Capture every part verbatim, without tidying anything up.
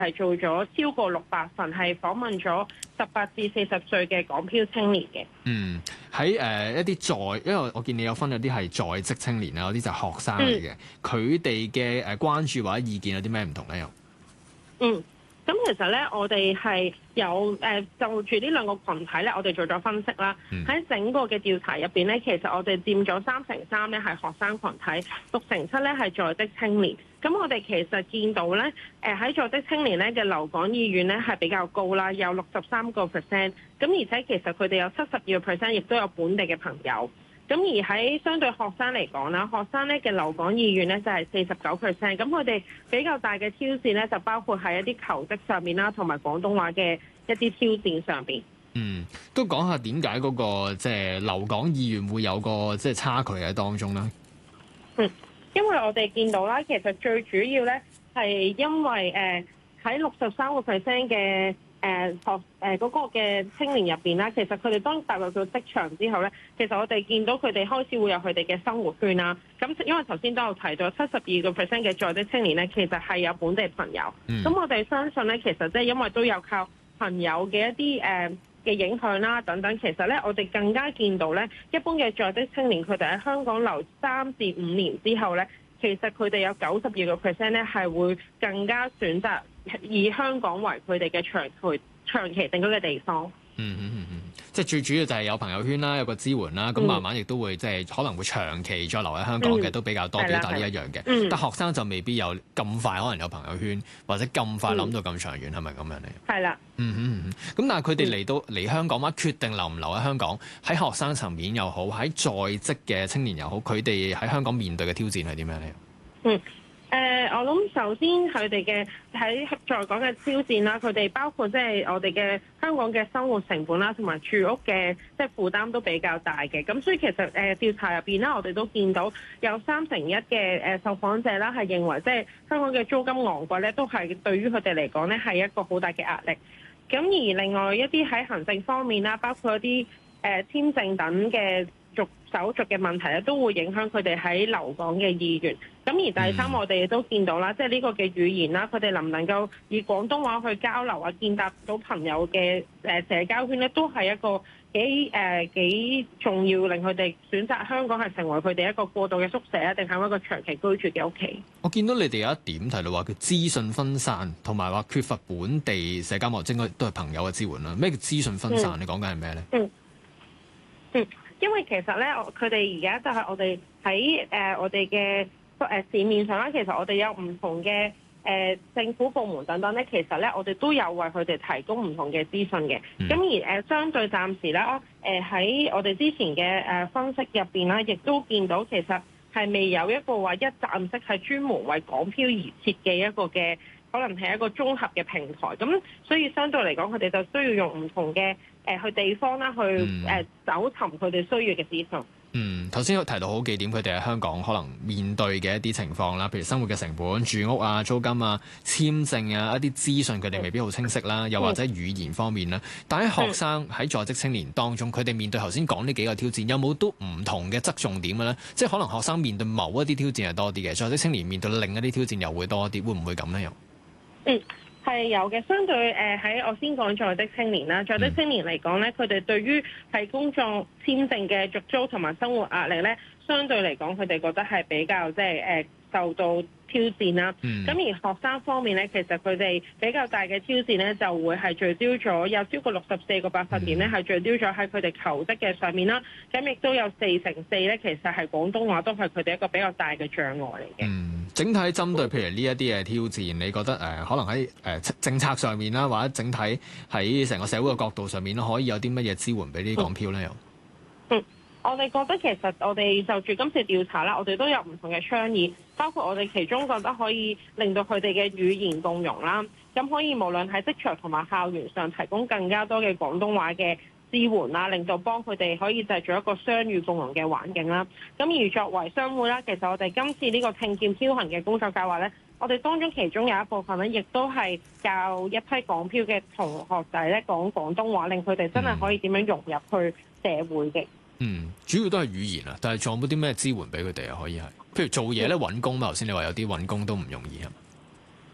係做咗超過六百份，係訪問咗十八至四十歲嘅港漂青年嘅。 嗯，喺誒、呃、一啲在，因為我見你有分有啲係在職青年啊，有啲就係學生嚟嘅，佢哋嘅誒關注或者意見有啲咩唔同咧？又嗯。咁其實咧，我哋係有誒、呃、就住呢兩個群體咧，我哋做咗分析啦。喺、嗯、整個嘅調查入邊咧，其實我哋佔咗三成三咧係學生群體，六成七咧係在職青年。咁我哋其實見到咧，誒喺在職青年咧嘅留港意願咧係比較高啦，有六十三個 percent。咁而且其實佢哋有七十二個 percent 亦都有本地嘅朋友。咁而喺相對學生嚟講啦，學生咧嘅留港意願咧就係四十九 percent。咁佢哋比較大嘅挑戰咧，就包括喺一啲求職上面啦，同埋廣東話嘅一啲挑戰上邊。 嗯，都講下點解嗰個即係留港意願會有個即係差距喺當中咧？ 嗯，因為我哋見到啦，其實最主要咧係因為誒喺六十三個 percent 嘅。誒、呃、學誒嗰、呃那個嘅青年入邊啦，其實佢哋當踏入到職場之後咧，其實我哋見到佢哋開始會有佢哋嘅生活圈啦。咁因為頭先都有提到七十二個 percent 嘅在職青年咧，其實係有本地朋友。咁、嗯、我哋相信咧，其實即係因為都有靠朋友嘅一啲誒嘅影響啦等等。其實咧，我哋更加見到咧，一般嘅在職青年佢哋喺香港留三至五年之後咧，其實佢哋有九十二個 percent 咧係會更加選擇以香港為佢哋嘅長期長期定居嘅地方。 嗯嗯嗯嗯，即係最主要就係有朋友圈啦，有個支援啦，咁、嗯、慢慢亦都會即係可能會長期再留喺香港嘅、嗯、都比較多表達呢一樣嘅。嗯、但學生就未必有咁快，可能有朋友圈或者咁快諗到咁長遠，係咪咁樣嚟？係啦。嗯嗯嗯。咁但係佢哋嚟到嚟香港話，決定留唔留喺香港，喺學生層面又好，喺在職嘅青年又好，佢哋喺香港面對嘅挑戰係點樣咧？嗯。 誒、呃，我諗首先佢哋嘅喺在港嘅挑戰啦，佢哋包括即係我哋嘅香港嘅生活成本啦，同埋住屋嘅即係負擔都比較大嘅。咁所以其實誒、呃、調查入邊啦，我哋都見到有三成一嘅誒受訪者啦，係認為即係香港嘅租金昂貴咧，都係對於佢哋嚟講咧係一個好大嘅壓力。咁而另外一啲喺行政方面啦，包括一啲誒、呃、簽證等嘅續手續嘅問題咧，都會影響佢哋喺留港嘅意願。咁而第三，我哋亦都見到啦，即係呢個嘅語言啦，佢哋能唔能夠以廣東話去交流啊，建立到朋友嘅誒社交圈咧，都係一個幾誒、呃、幾重要，令佢哋選擇香港係成為佢哋一個過渡嘅宿舍啊，定係一個長期居住嘅屋企。 我見到你哋有一點提到話，叫資訊分散，同埋話缺乏本地社交網，應該都係朋友嘅支援啦。咩叫資訊分散？嗯、你講緊係咩咧？嗯嗯，因為其實咧，佢哋而家就係我哋喺誒我哋嘅。誒市面上咧，其實我哋有唔同嘅誒、呃、政府部門等等咧，其實咧我哋都有為佢哋提供唔同嘅資訊嘅。咁、嗯、而誒、呃、相對暫時咧，誒、呃、喺我哋之前嘅誒分析入邊咧，亦都見到其實係未有一個話一站式係專門為港漂而設嘅一個嘅，可能係一個綜合嘅平台。咁所以相對嚟講，佢哋就需要用唔同嘅誒、呃、去地方啦，去誒搜尋佢哋需要嘅資訊。 嗯，頭先提到好幾點，佢哋喺香港可能面對嘅一啲情況啦，譬如生活嘅成本、住屋啊、租金啊、簽證啊，一啲資訊佢哋未必好清晰啦，又或者語言方面啦。但喺學生喺在，在職青年當中，佢哋面對頭先講呢幾個挑戰，有冇都唔同嘅側重點嘅咧？即係可能學生面對某一啲挑戰係多啲嘅，在職青年面對另一啲挑戰又會多啲，會唔會咁咧？又嗯。係有嘅，相對誒喺、呃、我先講在職青年啦，在職青年嚟講咧，佢哋對於係工作簽證嘅續租同埋生活壓力咧，相對嚟講佢哋覺得係比較即係誒受到挑戰啦。咁、嗯、而學生方面咧，其實佢哋比較大嘅挑戰咧，就會係聚焦咗有超過六十四個百分點咧，係聚焦咗喺佢哋求職嘅上面啦。咁亦都有四成四咧，其實係廣東話都係佢哋一個比較大嘅障礙嚟嘅。 嗯整體針對譬如呢一啲嘅挑戰，你覺得誒、呃、可能喺誒、呃、政策上面啦，或者整體喺成個社會嘅角度上面可以有啲乜嘢支援俾呢啲港漂咧？又嗯，我哋覺得其實我哋就住今次調查啦，我哋都有唔同嘅倡議，包括我哋其中覺得可以令到佢哋嘅語言共融啦，咁可以無論喺職場同埋校園上提供更加多嘅廣東話嘅支援啦，令到幫佢哋可以製造一個雙語共融嘅環境啦。咁而作為商會啦，其實我哋今次呢個聽劍飄行嘅工作計劃咧，我哋當中其中有一部分咧，亦都係教一批港漂嘅同學仔咧講廣東話，令佢哋真係可以點樣融入去社會嘅。 嗯，主要都係語言啊，但係仲有冇啲咩支援俾佢哋啊？可以係，譬如做嘢咧揾工嘛，頭先你話有啲揾工都唔容易啊。 嗯。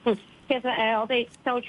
其實誒、呃，我哋就